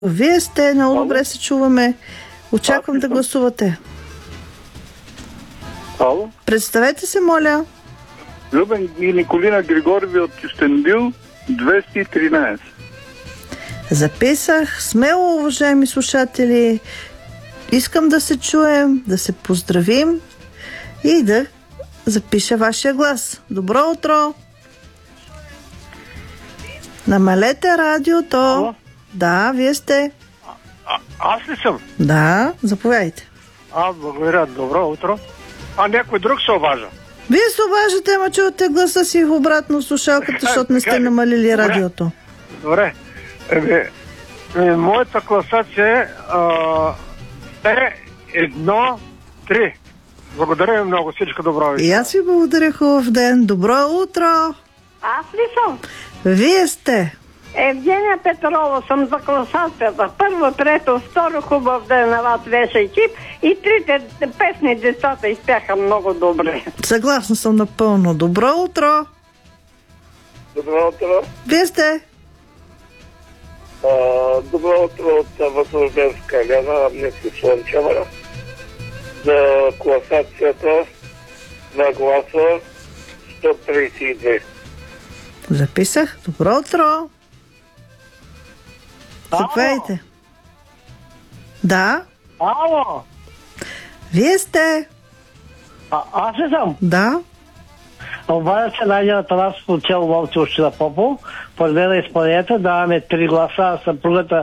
Вие сте, много добре се чуваме. Очаквам да гласувате. Ало? Представете се, моля. Любен и Николина Григорieви от Кюстендил, 213. Записах. Смело, уважаеми слушатели. Искам да се чуем, да се поздравим и да запиша вашия глас. Добро утро! Намалете радиото. Ало? Да, вие сте. Аз ли съм? Да, заповядайте. Благодаря. Добро утро. Някой друг се обажа. Вие се обаждате, ама чувате гласа си обратно в слушалката, защото не сте намалили радиото. Добре. Моята класация е 1-3. Благодаря ви много. Всичко добро ви. И аз ви благодаря, хубав ден. Добро утро! Аз ли съм? Вие сте. Евгения Петрова съм за класацията. Първо, трето, второ, хубав ден на вас, веша екип. И трите песни децата изпяха много добре. Съгласна съм напълно. Добро утро! Добро утро. Вие сте. Добро утро от Възрожденска Лена, Амнести Слънчева. За класацията на гласа 132. Записах. Добро утро! Заповядайте. Да, Ало! вие сте. Аз ли съм? Да. Обадя се Найден Атанасов от село Ловци, община Попов. По реда на изпълнението даваме 3 гласа. Съпругата